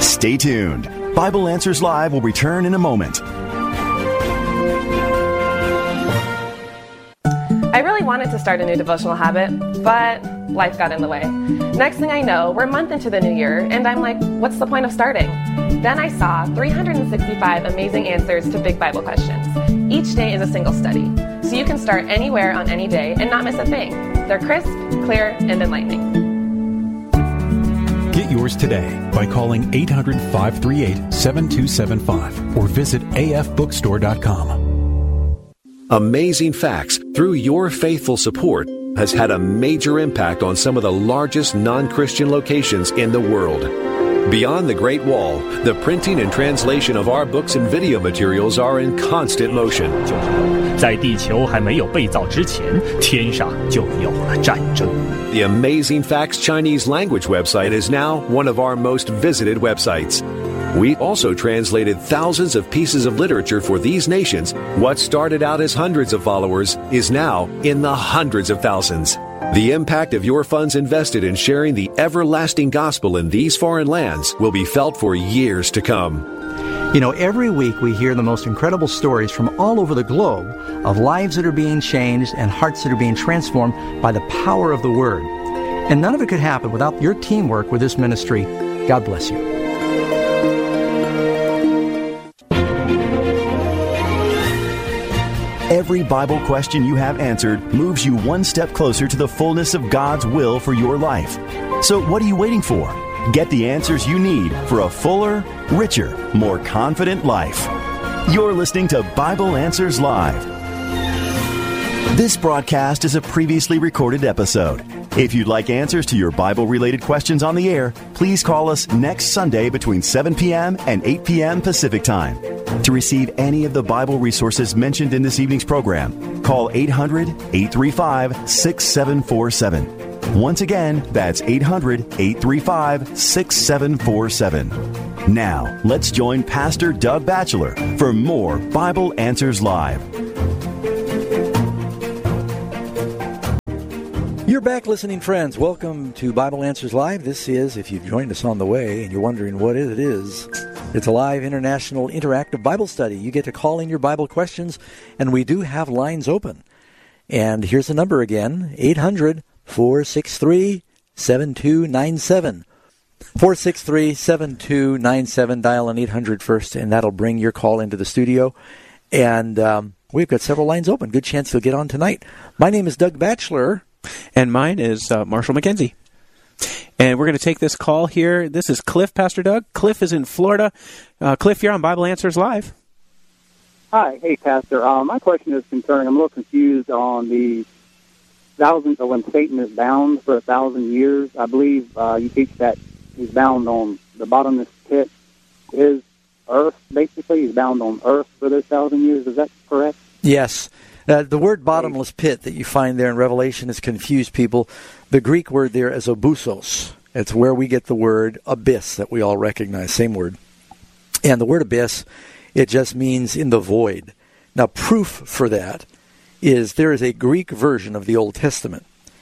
Stay tuned. Bible Answers Live will return in a moment. I really wanted to start a new devotional habit, but life got in the way. Next thing I know, we're a month into the new year, and I'm like, what's the point of starting? Then I saw 365 amazing answers to big Bible questions. Each day is a single study, so you can start anywhere on any day and not miss a thing. They're crisp, clear, and enlightening. Get yours today by calling 800-538-7275 or visit afbookstore.com. Amazing Facts, through your faithful support, has had a major impact on some of the largest non-Christian locations in the world. Beyond the Great Wall, the printing and translation of our books and video materials are in constant motion. 在地球还没有被造之前，天上就有了战争。 The Amazing Facts Chinese language website is now one of our most visited websites. We also translated thousands of pieces of literature for these nations. What started out as hundreds of followers is now in the hundreds of thousands. The impact of your funds invested in sharing the everlasting gospel in these foreign lands will be felt for years to come. You know, every week we hear the most incredible stories from all over the globe of lives that are being changed and hearts that are being transformed by the power of the Word. And none of it could happen without your teamwork with this ministry. God bless you. Every Bible question you have answered moves you one step closer to the fullness of God's will for your life. So what are you waiting for? Get the answers you need for a fuller, richer, more confident life. You're listening to Bible Answers Live. This broadcast is a previously recorded episode. If you'd like answers to your Bible-related questions on the air, please call us next Sunday between 7 p.m. and 8 p.m. Pacific Time. To receive any of the Bible resources mentioned in this evening's program, call 800-835-6747. Once again, that's 800-835-6747. Now, let's join Pastor Doug Batchelor for more Bible Answers Live. You're back, listening friends. Welcome to Bible Answers Live. This is, if you've joined us on the way and you're wondering what it is, it's a live international interactive Bible study. You get to call in your Bible questions, and we do have lines open. And here's the number again, 800-463-7297. 463-7297. Dial an 800 first, and that'll bring your call into the studio. And we've got several lines open. Good chance you'll get on tonight. My name is Doug Batchelor. And mine is Marshall McKenzie. And we're going to take this call here. This is Cliff, Pastor Doug. Cliff is in Florida. Cliff, you're on Bible Answers Live. Hi. Hey, Pastor. My question is concerning, I'm a little confused on the thousands of when Satan is bound for 1,000 years. I believe you teach that he's bound on the bottomless pit. Is earth, basically, he's bound on earth for those 1,000 years. Is that correct? Yes. The word bottomless pit that you find there in Revelation has confused people. The Greek word there is abusos. It's where we get the word abyss that we all recognize, same word. And the word abyss, it just means in the void. Now, proof for that is there is a Greek version of the Old Testament.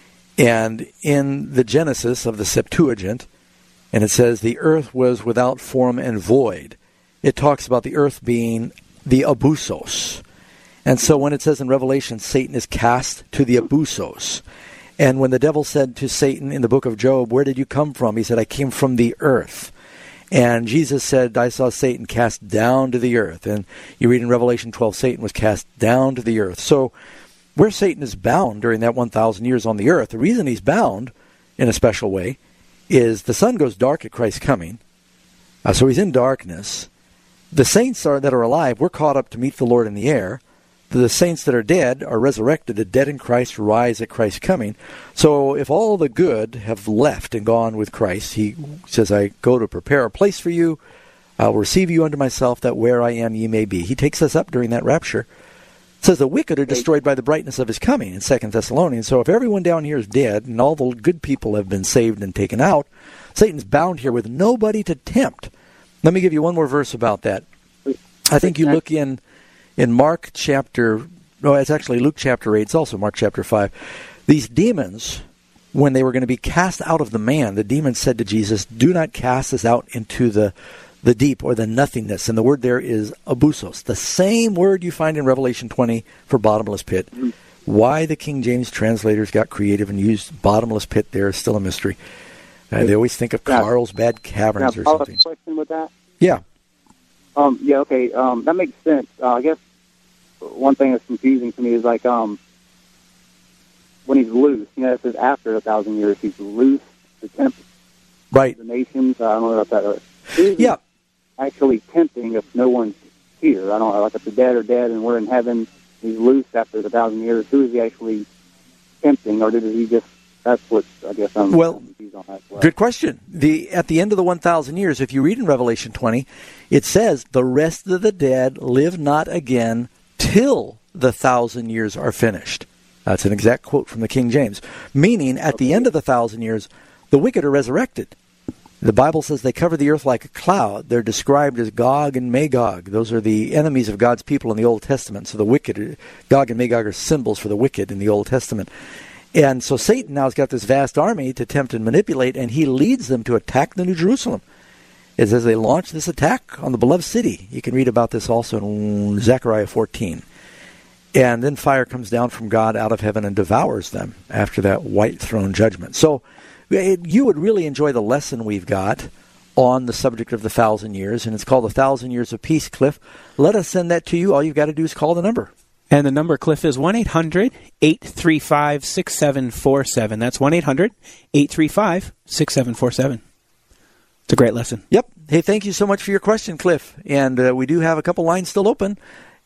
And in the Genesis of the Septuagint, and it says the earth was without form and void. It talks about the earth being the abusos. And so when it says in Revelation, Satan is cast to the abusos. And when the devil said to Satan in the book of Job, where did you come from? He said, I came from the earth. And Jesus said, I saw Satan cast down to the earth. And you read in Revelation 12, Satan was cast down to the earth. So where Satan is bound during that 1,000 years on the earth, the reason he's bound in a special way is the sun goes dark at Christ's coming. So he's in darkness. The saints that are alive, we're caught up to meet the Lord in the air. The saints that are dead are resurrected. The dead in Christ rise at Christ's coming. So if all the good have left and gone with Christ, he says, I go to prepare a place for you. I will receive you unto myself, that where I am ye may be. He takes us up during that rapture. It says the wicked are destroyed by the brightness of his coming in 2 Thessalonians. So if everyone down here is dead and all the good people have been saved and taken out, Satan's bound here with nobody to tempt. Let me give you one more verse about that. I think you look in Mark chapter, no, it's actually Luke chapter 8. It's also Mark chapter 5. These demons when they were going to be cast out of the man, the demon said to Jesus, "Do not cast us out into the deep or the nothingness." And the word there is abusos, the same word you find in Revelation 20 for bottomless pit. Why the King James translators got creative and used bottomless pit there is still a mystery. They always think of Carlsbad Caverns or something. Question with that? Yeah. Okay. That makes sense. I guess one thing that's confusing to me is like when he's loose. It says after 1,000 years he's loose to tempt right the nations. I don't know about that. Who's yeah. Actually tempting if no one's here? I don't know. Like if the dead are dead and we're in heaven, he's loose after the 1,000 years. Who is he actually tempting, or did he just? That's what I guess I'm confused on that. Well. Good question. At the end of the 1,000 years, if you read in Revelation 20, it says, "The rest of the dead live not again till the 1,000 years are finished." That's an exact quote from the King James. Meaning, at the end of the 1,000 years, the wicked are resurrected. The Bible says they cover the earth like a cloud. They're described as Gog and Magog. Those are the enemies of God's people in the Old Testament. So the wicked, Gog and Magog, are symbols for the wicked in the Old Testament. And so Satan now has got this vast army to tempt and manipulate, and he leads them to attack the New Jerusalem. It says they launch this attack on the beloved city. You can read about this also in Zechariah 14. And then fire comes down from God out of heaven and devours them after that white throne judgment. So you would really enjoy the lesson we've got on the subject of the 1,000 years, and it's called 1,000 Years of Peace, Cliff. Let us send that to you. All you've got to do is call the number. And the number, Cliff, is 1-800-835-6747. That's 1-800-835-6747. It's a great lesson. Yep. Hey, thank you so much for your question, Cliff. And we do have a couple lines still open.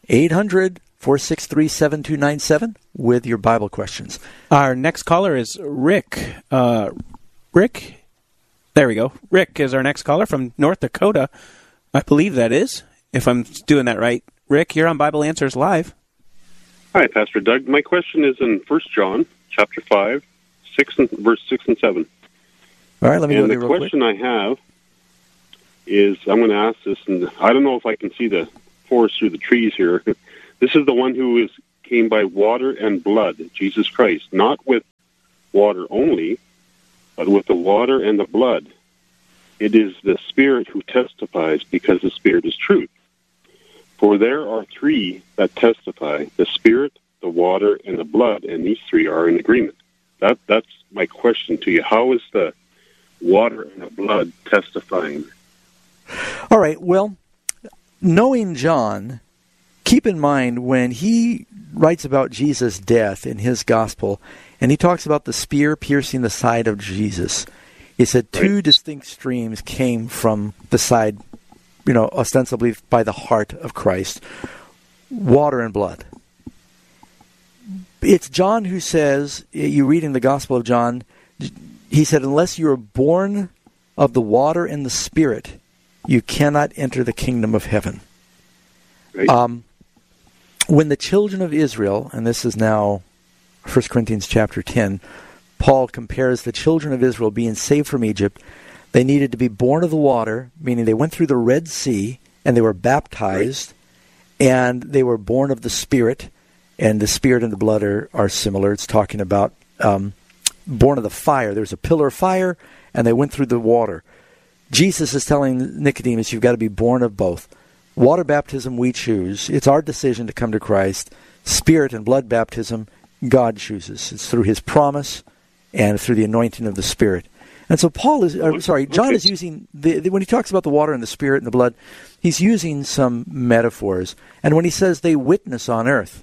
800-463-7297 with your Bible questions. Our next caller is Rick. Rick? There we go. Rick is our next caller from North Dakota. I believe that is, if I'm doing that right. Rick, you're on Bible Answers Live. Hi, Pastor Doug. My question is in 1 John, chapter 5, verse 6 and 7. All right, let me go there real quick. And the question I have is, I'm going to ask this, and I don't know if I can see the forest through the trees here. This is the one who came by water and blood, Jesus Christ, not with water only, but with the water and the blood. It is the Spirit who testifies, because the Spirit is truth. For there are three that testify, the Spirit, the water, and the blood, and these three are in agreement. That's my question to you. How is the water and the blood testifying? All right, well, knowing John, keep in mind when he writes about Jesus' death in his gospel, and he talks about the spear piercing the side of Jesus, he said two distinct streams came from the side, ostensibly by the heart of Christ, water and blood. It's John who says, you read in the Gospel of John, he said, unless you are born of the water and the Spirit, you cannot enter the kingdom of heaven. Right. When the children of Israel, and this is now 1 Corinthians chapter 10, Paul compares the children of Israel being saved from Egypt. They needed to be born of the water, meaning they went through the Red Sea, and they were baptized, and they were born of the Spirit, and the Spirit and the blood are similar. It's talking about born of the fire. There's a pillar of fire, and they went through the water. Jesus is telling Nicodemus, you've got to be born of both. Water baptism we choose. It's our decision to come to Christ. Spirit and blood baptism, God chooses. It's through His promise and through the anointing of the Spirit. And so John is using, when he talks about the water and the Spirit and the blood, he's using some metaphors. And when he says they witness on earth,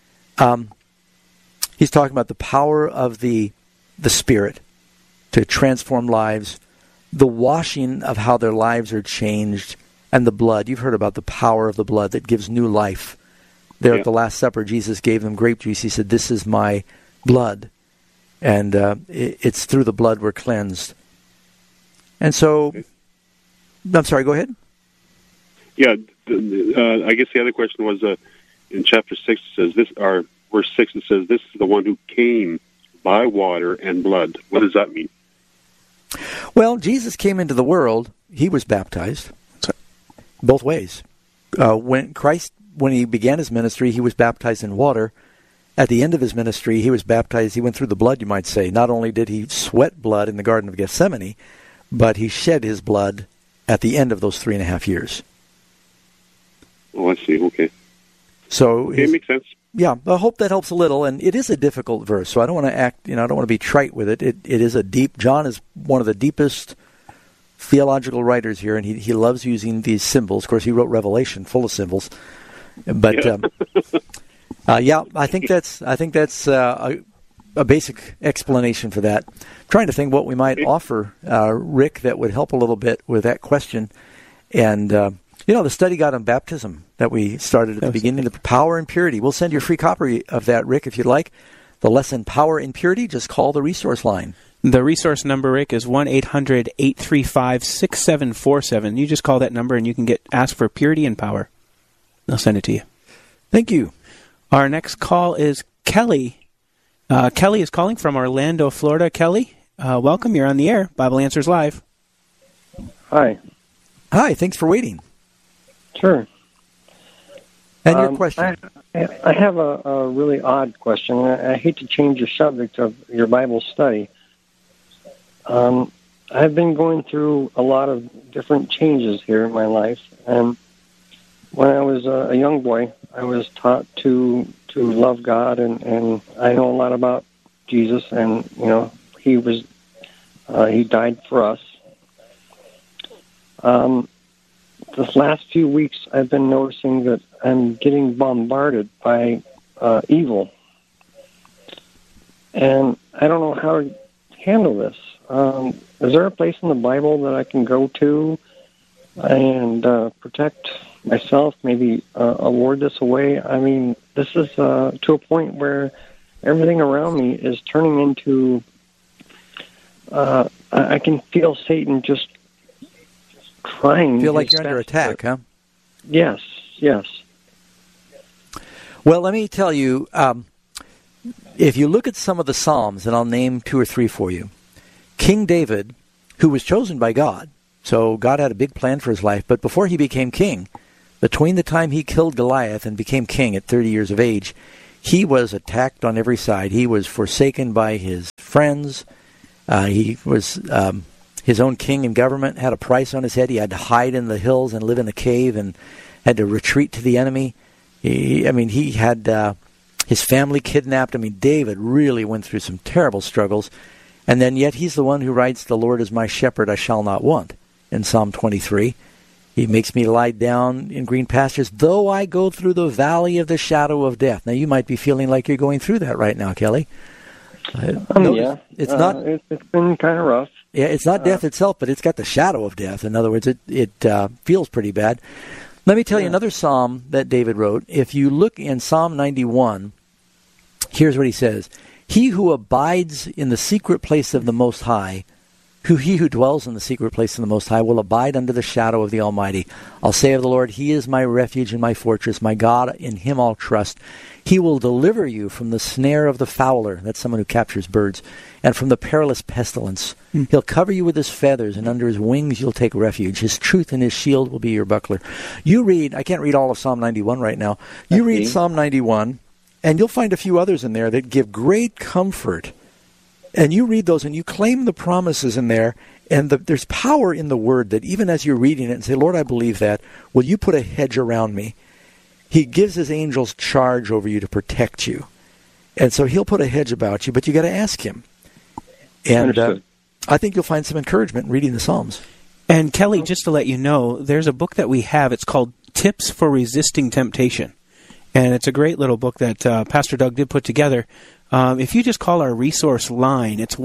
he's talking about the power of the Spirit to transform lives, the washing of how their lives are changed, and the blood. You've heard about the power of the blood that gives new life. There at the Last Supper, Jesus gave them grape juice. He said, this is my blood. And it's through the blood we're cleansed. And so, I'm sorry, go ahead. Yeah, I guess the other question was in chapter 6, it says verse 6, it says, this is the one who came by water and blood. What does that mean? Well, Jesus came into the world. He was baptized both ways. When he began his ministry, he was baptized in water. at the end of his ministry, he was baptized. He went through the blood, you might say. Not only did he sweat blood in the Garden of Gethsemane, but he shed his blood at the end of those 3.5 years. Oh, I see. Okay. So it makes sense. Yeah, I hope that helps a little. And it is a difficult verse, so I don't want to act, I don't want to be trite with it. It is a deep. John is one of the deepest theological writers here, and he loves using these symbols. Of course, he wrote Revelation, full of symbols. But I think that's a basic explanation for that. I'm trying to think what we might offer, Rick, that would help a little bit with that question. And the study guide on baptism that we started at the beginning, the power and purity. We'll send you a free copy of that, Rick, if you'd like. The lesson, Power and Purity. Just call the resource line. The resource number, Rick, is 1-800-835-6747. You just call that number and you can ask for purity and power. They'll send it to you. Thank you. Our next call is Kelly. Kelly is calling from Orlando, Florida. Kelly, welcome. You're on the air. Bible Answers Live. Hi. Hi. Thanks for waiting. Sure. And your question? I have a really odd question. I hate to change the subject of your Bible study. I've been going through a lot of different changes here in my life, and when I was a young boy, I was taught to love God, and I know a lot about Jesus, and he died for us. This last few weeks, I've been noticing that I'm getting bombarded by evil, and I don't know how to handle this. Is there a place in the Bible that I can go to and protect myself, maybe award this away? I mean, this is to a point where everything around me is turning into, I can feel Satan just trying. Feel like you're under attack, huh? Yes. Well, let me tell you, if you look at some of the Psalms, and I'll name 2 or 3 for you, King David, who was chosen by God, so God had a big plan for his life, but before he became king, between the time he killed Goliath and became king at 30 years of age, he was attacked on every side. He was forsaken by his friends. He was his own king and government, had a price on his head. He had to hide in the hills and live in a cave and had to retreat to the enemy. He had his family kidnapped. David really went through some terrible struggles. And then yet he's the one who writes, "The Lord is my shepherd, I shall not want," in Psalm 23. He makes me lie down in green pastures, though I go through the valley of the shadow of death. Now, you might be feeling like you're going through that right now, Kelly. Yeah. It's not. It's been kind of rough. Yeah, it's not death itself, but it's got the shadow of death. In other words, it feels pretty bad. Let me tell you another psalm that David wrote. If you look in Psalm 91, here's what he says. He who abides in the secret place of the Most High, he who dwells in the secret place of the Most High will abide under the shadow of the Almighty. I'll say of the Lord, He is my refuge and my fortress, my God, in Him I'll trust. He will deliver you from the snare of the fowler, that's someone who captures birds, and from the perilous pestilence. He'll cover you with His feathers, and under His wings you'll take refuge. His truth and His shield will be your buckler. You read, I can't read all of Psalm 91 right now. You read Psalm 91, and you'll find a few others in there that give great comfort. And you read those and you claim the promises in there, and there's power in the word that even as you're reading it and say, Lord, I believe that, will you put a hedge around me? He gives His angels charge over you to protect you. And so He'll put a hedge about you, but you got to ask Him. And I think you'll find some encouragement in reading the Psalms. And Kelly, just to let you know, there's a book that we have. It's called Tips for Resisting Temptation. And it's a great little book that Pastor Doug did put together. If you just call our resource line, it's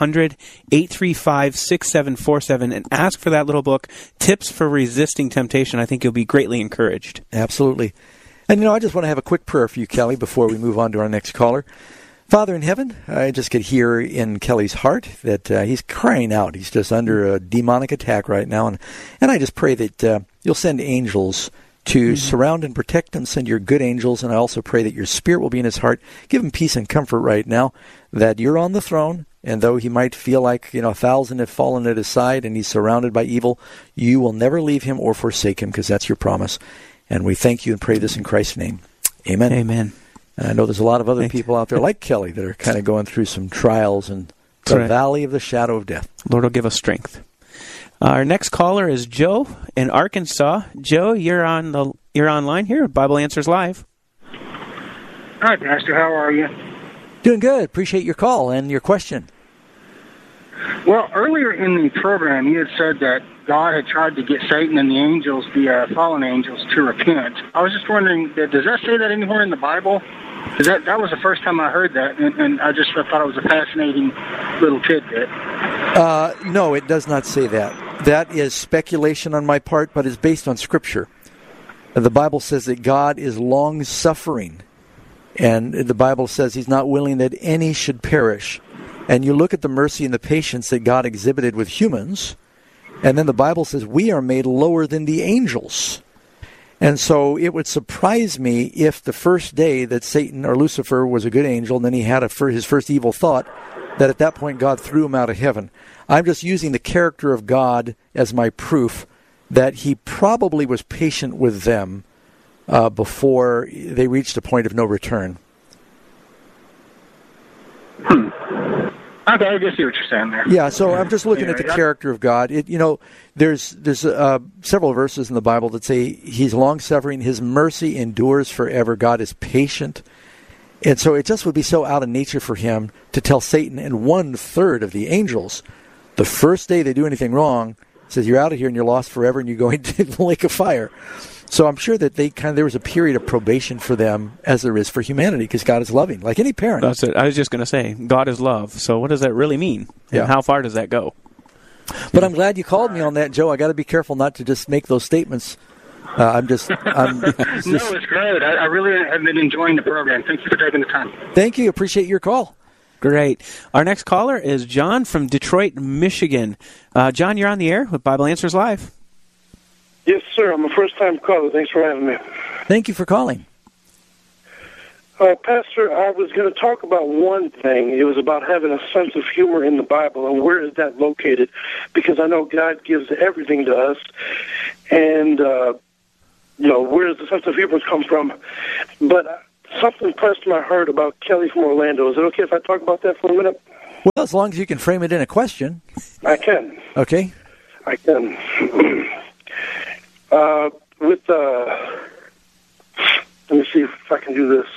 1-800-835-6747, and ask for that little book, Tips for Resisting Temptation. I think you'll be greatly encouraged. Absolutely. And, I just want to have a quick prayer for you, Kelly, before we move on to our next caller. Father in heaven, I just could hear in Kelly's heart that he's crying out. He's just under a demonic attack right now. And I just pray that you'll send angels to surround and protect him, send your good angels, and I also pray that your Spirit will be in his heart. Give him peace and comfort right now, that you're on the throne, and though he might feel like 1,000 have fallen at his side and he's surrounded by evil, you will never leave him or forsake him, because that's your promise. And we thank you and pray this in Christ's name. Amen. Amen. And I know there's a lot of other people out there like Kelly that are kind of going through some trials and the valley of the shadow of death. Lord will give us strength. Our next caller is Joe in Arkansas. Joe, you're online here. Bible Answers Live. Hi, Pastor. How are you? Doing good. Appreciate your call and your question. Well, earlier in the program, you had said that God had tried to get Satan and the angels, the fallen angels, to repent. I was just wondering, does that say that anywhere in the Bible? That was the first time I heard that, and I thought it was a fascinating little tidbit. No, it does not say that. That is speculation on my part, but it's based on Scripture. The Bible says that God is long-suffering, and the Bible says He's not willing that any should perish. And you look at the mercy and the patience that God exhibited with humans, and then the Bible says we are made lower than the angels. And so it would surprise me if the first day that Satan or Lucifer was a good angel and then he had his first evil thought, that at that point God threw him out of heaven. I'm just using the character of God as my proof that He probably was patient with them before they reached a point of no return. Okay, I guess what you're saying there. Yeah, so I'm just looking at the character of God. There's several verses in the Bible that say He's long-suffering, His mercy endures forever, God is patient. And so it just would be so out of nature for Him to tell Satan and 1/3 of the angels, the first day they do anything wrong, says you're out of here and you're lost forever and you're going to the lake of fire. So I'm sure that there was a period of probation for them as there is for humanity, because God is loving, like any parent. That's it. I was just going to say, God is love. So what does that really mean? And how far does that go? But I'm glad you called me on that, Joe. I got to be careful not to just make those statements. No, it's great. I really have been enjoying the program. Thank you for taking the time. Thank you. Appreciate your call. Great. Our next caller is John from Detroit, Michigan. John, you're on the air with Bible Answers Live. Yes, sir. I'm a first-time caller. Thanks for having me. Thank you for calling. Pastor, I was going to talk about one thing. It was about having a sense of humor in the Bible, and where is that located? Because I know God gives everything to us, and, where does the sense of humor come from? But something pressed my heart about Kelly from Orlando. Is it okay if I talk about that for a minute? Well, as long as you can frame it in a question. I can. Okay. I can. Let me see if I can do this.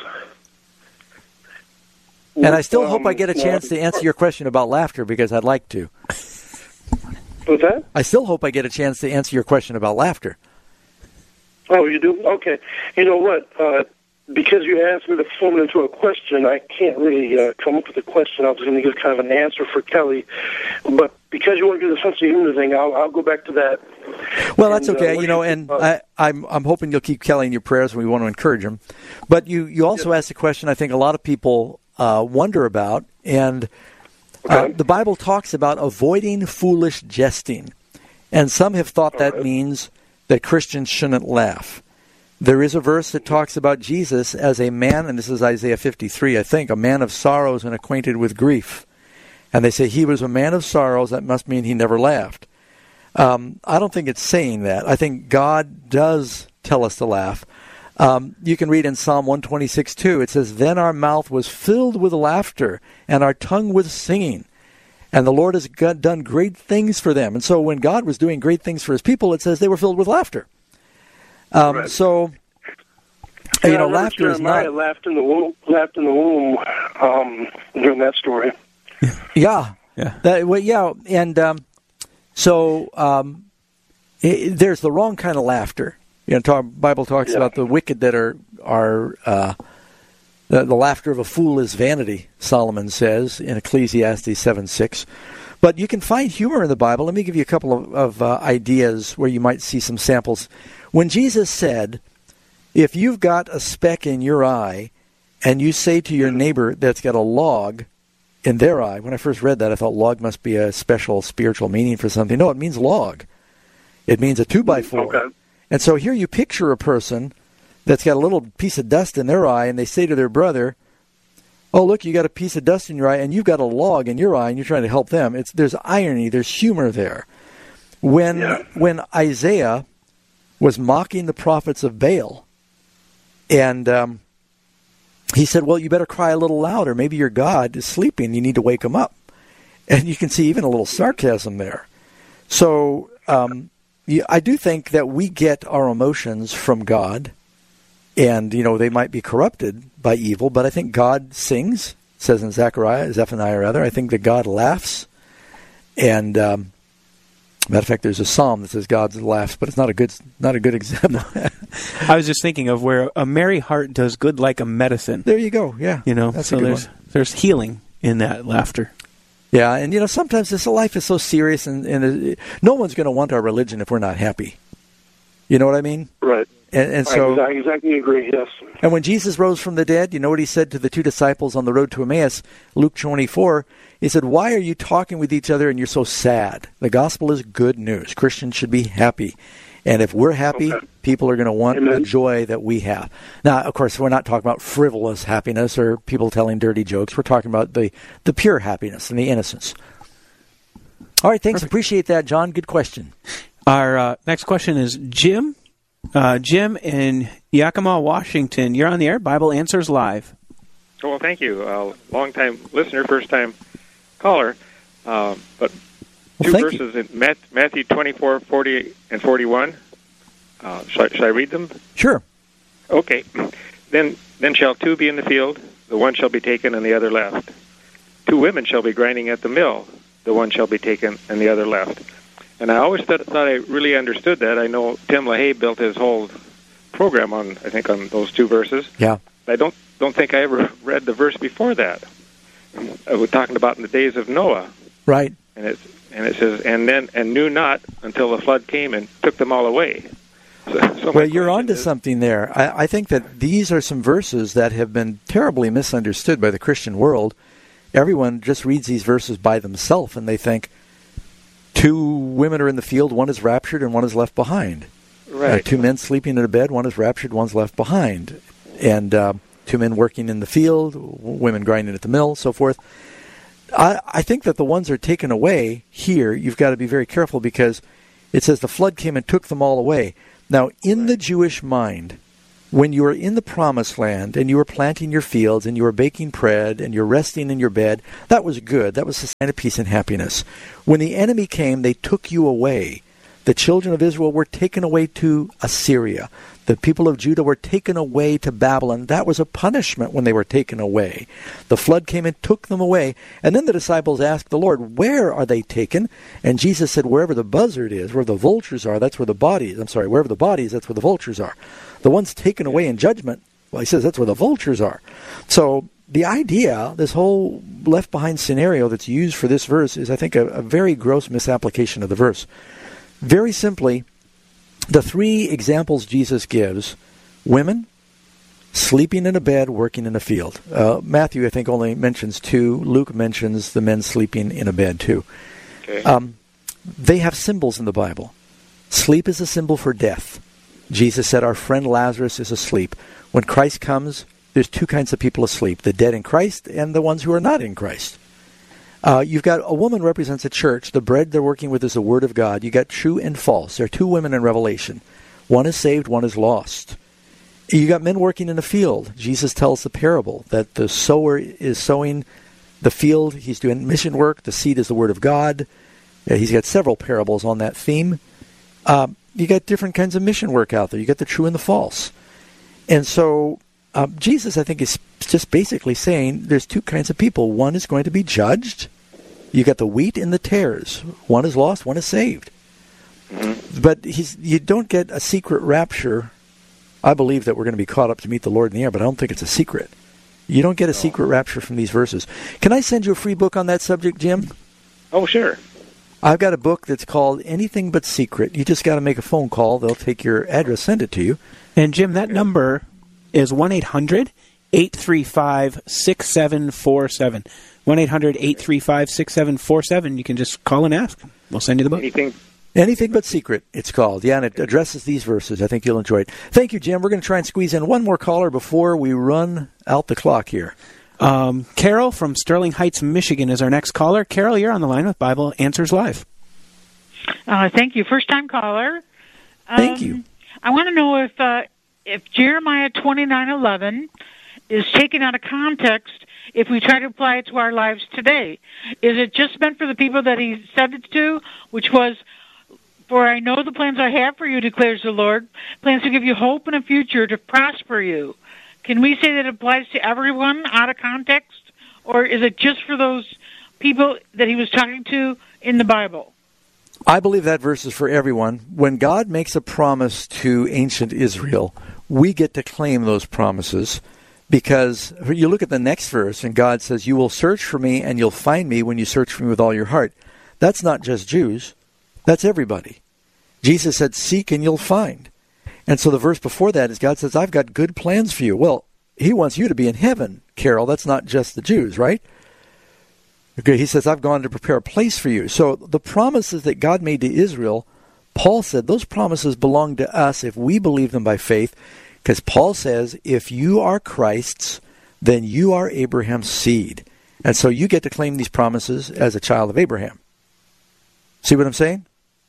And I still hope I get a chance to answer your question about laughter, because I'd like to. What's that? I still hope I get a chance to answer your question about laughter. Oh, you do? Okay. You know what? Because you asked me to form it into a question, I can't really come up with a question. I was going to give kind of an answer for Kelly. But because you want to do the sense of humor thing, I'll go back to that. Well, that's okay. I'm hoping you'll keep Kelly in your prayers, and we want to encourage him. But you also asked a question I think a lot of people wonder about, and the Bible talks about avoiding foolish jesting. And some have thought that means that Christians shouldn't laugh. There is a verse that talks about Jesus as a man, and this is Isaiah 53, I think, a man of sorrows and acquainted with grief. And they say he was a man of sorrows. That must mean he never laughed. I don't think it's saying that. I think God does tell us to laugh. You can read in Psalm 126:2. It says, "Then our mouth was filled with laughter, and our tongue with singing. And the Lord has done great things for them." And so when God was doing great things for His people, it says they were filled with laughter. So, laughter is not... laughed in the womb during that story. Yeah. There's the wrong kind of laughter. Bible talks about the wicked that are the laughter of a fool is vanity, Solomon says in Ecclesiastes 7:6. But you can find humor in the Bible. Let me give you a couple of ideas where you might see some samples. When Jesus said, if you've got a speck in your eye and you say to your neighbor that's got a log in their eye, when I first read that, I thought log must be a special spiritual meaning for something. No, it means log. It means a 2x4. Okay. And so here you picture a person that's got a little piece of dust in their eye, and they say to their brother, oh, look, you got a piece of dust in your eye, and you've got a log in your eye, and you're trying to help them. There's irony, there's humor there. When Isaiah was mocking the prophets of Baal, and he said, well, you better cry a little louder. Maybe your God is sleeping. You need to wake him up. And you can see even a little sarcasm there. So I do think that we get our emotions from God, and, they might be corrupted by evil, but I think God sings, it says in Zephaniah rather. I think that God laughs. And matter of fact, there's a psalm that says God laughs, but it's not a good example. I was just thinking of where a merry heart does good like a medicine. There you go. Yeah, that's so there's healing in that laughter. Yeah, and sometimes this life is so serious, and no one's going to want our religion if we're not happy. You know what I mean? Right. And so I exactly agree. Yes. And when Jesus rose from the dead, you know what he said to the two disciples on the road to Emmaus, Luke 24. He said, "Why are you talking with each other and you're so sad? The gospel is good news. Christians should be happy. And if we're happy, people are going to want the joy that we have." Now, of course, we're not talking about frivolous happiness or people telling dirty jokes. We're talking about the pure happiness and the innocence. All right, thanks. Perfect. Appreciate that, John. Good question. Our next question is Jim. Jim in Yakima, Washington. You're on the air. Bible Answers Live. Oh, well, thank you. Long-time listener, first-time caller. But two verses in Matthew 24, 40, and 41. Should I read them? Sure. Okay. Then shall two be in the field, the one shall be taken and the other left. Two women shall be grinding at the mill, the one shall be taken and the other left. And I always thought I really understood that. I know Tim LaHaye built his whole program on those two verses. Yeah. I don't think I ever read the verse before that. We're talking about in the days of Noah. Right. And it says, and knew not until the flood came and took them all away. Well, you're onto something there. I think that these are some verses that have been terribly misunderstood by the Christian world. Everyone just reads these verses by themselves, and they think two women are in the field, one is raptured and one is left behind. Right. Two men sleeping in a bed, one is raptured, one's left behind. And two men working in the field, women grinding at the mill, so forth. I think that the ones that are taken away here, you've got to be very careful because it says the flood came and took them all away. Now, in the Jewish mind, when you are in the promised land and you are planting your fields and you are baking bread and you're resting in your bed, that was good. That was a sign of peace and happiness. When the enemy came, they took you away. The children of Israel were taken away to Assyria. The people of Judah were taken away to Babylon. That was a punishment when they were taken away. The flood came and took them away. And then the disciples asked the Lord, where are they taken? And Jesus said, wherever the buzzard is, where the vultures are, that's where the body is. Wherever the body is, that's where the vultures are. The ones taken away in judgment, well, he says that's where the vultures are. So the idea, this whole left behind scenario that's used for this verse is, I think, a very gross misapplication of the verse. Very simply, the three examples Jesus gives, women, sleeping in a bed, working in a field. Matthew, I think, only mentions two. Luke mentions the men sleeping in a bed, too. Okay. They have symbols in the Bible. Sleep is a symbol for death. Jesus said our friend Lazarus is asleep. When Christ comes, there's two kinds of people asleep, the dead in Christ and the ones who are not in Christ. You've got a woman represents a church. The bread they're working with is the Word of God. You got true and false. There are two women in Revelation. One is saved, one is lost. You got men working in a field. Jesus tells the parable that the sower is sowing the field. He's doing mission work. The seed is the Word of God. He's got several parables on that theme. You got different kinds of mission work out there. You got the true and the false. And so Jesus, I think, is just basically saying there's two kinds of people. One is going to be judged. You got the wheat and the tares. One is lost, one is saved. Mm-hmm. But you don't get a secret rapture. I believe that we're going to be caught up to meet the Lord in the air, but I don't think it's a secret. You don't get a secret rapture from these verses. Can I send you a free book on that subject, Jim? Oh, sure. I've got a book that's called Anything But Secret. You just got to make a phone call. They'll take your address, send it to you. And, Jim, that number is 1-800-835-6747. 1-800-835-6747. You can just call and ask. We'll send you the book. Anything But Secret, it's called. Yeah, and it addresses these verses. I think you'll enjoy it. Thank you, Jim. We're going to try and squeeze in one more caller before we run out the clock here. Carol from Sterling Heights, Michigan is our next caller. Carol, you're on the line with Bible Answers Live. Thank you. First-time caller. Thank you. I want to know if Jeremiah 29:11 is taken out of context if we try to apply it to our lives today? Is it just meant for the people that he said it to, which was, for I know the plans I have for you, declares the Lord, plans to give you hope and a future, to prosper you. Can we say that it applies to everyone out of context, or is it just for those people that he was talking to in the Bible? I believe that verse is for everyone. When God makes a promise to ancient Israel, we get to claim those promises, because you look at the next verse and God says, you will search for me and you'll find me when you search for me with all your heart. That's not just Jews. That's everybody. Jesus said, seek and you'll find. And so the verse before that is God says, I've got good plans for you. Well, he wants you to be in heaven, Carol. That's not just the Jews, right? Okay, he says, I've gone to prepare a place for you. So the promises that God made to Israel, Paul said those promises belong to us if we believe them by faith, because Paul says, if you are Christ's, then you are Abraham's seed. And so you get to claim these promises as a child of Abraham. See what I'm saying?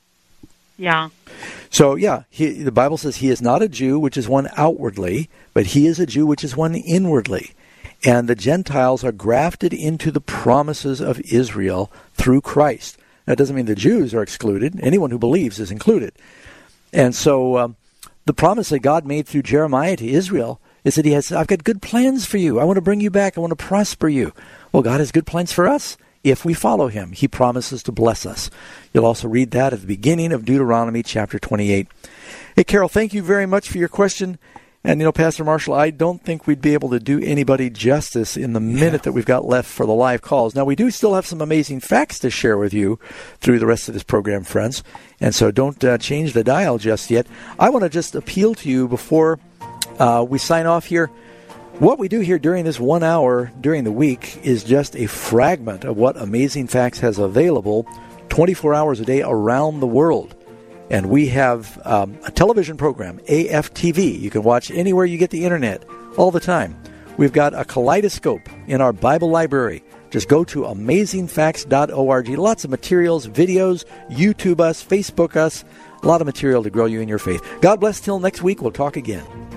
Yeah. So, yeah, the Bible says he is not a Jew, which is one outwardly, but he is a Jew, which is one inwardly. And the Gentiles are grafted into the promises of Israel through Christ. That doesn't mean the Jews are excluded. Anyone who believes is included. And so the promise that God made through Jeremiah to Israel is that he has, I've got good plans for you. I want to bring you back. I want to prosper you. Well, God has good plans for us. If we follow him, he promises to bless us. You'll also read that at the beginning of Deuteronomy chapter 28. Hey, Carol, thank you very much for your question. And, Pastor Marshall, I don't think we'd be able to do anybody justice in the minute that we've got left for the live calls. Now, we do still have some amazing facts to share with you through the rest of this program, friends. And so don't change the dial just yet. I want to just appeal to you before we sign off here. What we do here during this 1 hour during the week is just a fragment of what Amazing Facts has available 24 hours a day around the world. And we have a television program, AFTV. You can watch anywhere you get the internet all the time. We've got a kaleidoscope in our Bible library. Just go to amazingfacts.org. Lots of materials, videos, YouTube us, Facebook us. A lot of material to grow you in your faith. God bless. Till next week. We'll talk again.